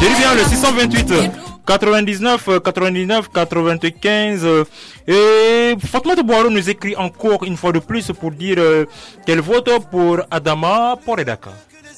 dis bien le 628 99 99 95 et Fatma Boiro nous écrit encore une fois de plus pour dire qu'elle vote pour Adama Poredaka.